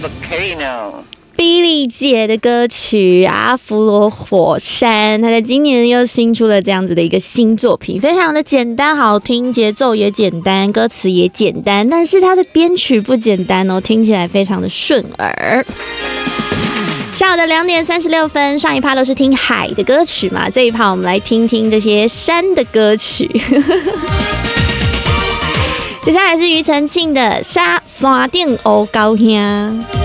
比利姐的歌曲《阿芙罗火山》，她在今年又新出了这样子的一个新作品，非常的简单好听，节奏也简单，歌词也简单，但是它的编曲不简单哦，听起来非常的顺耳。下午的2点36分，上一趴都是听海的歌曲嘛，这一趴我们来听听这些山的歌曲。接下来是庾澄庆的《山顶黑高兄》。